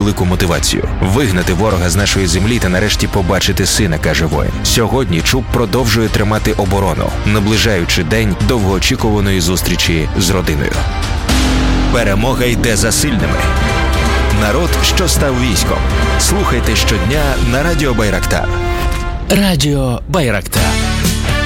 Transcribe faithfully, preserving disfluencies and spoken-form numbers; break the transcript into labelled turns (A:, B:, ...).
A: велику мотивацію – вигнати ворога з нашої землі та нарешті побачити сина, каже воїн. Сьогодні Чуб продовжує тримати оборону, наближаючи день довгоочікуваної зустрічі з родиною. Перемога йде за сильними. Народ, що став військом. Слухайте щодня на Радіо Байрактар.
B: Радіо Байрактар.